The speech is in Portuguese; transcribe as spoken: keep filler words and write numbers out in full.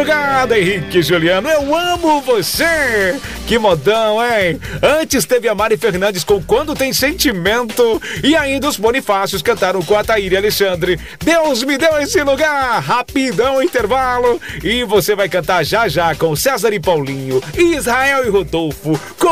madrugada, Henrique e Juliano, eu amo você. Que modão, hein? Antes teve a Mari Fernandes com Quando Tem Sentimento e ainda os Bonifácios cantaram com a Thaíra e Alexandre. Deus me deu esse lugar. Rapidão intervalo e você vai cantar já já com César e Paulinho, Israel e Rodolfo. Com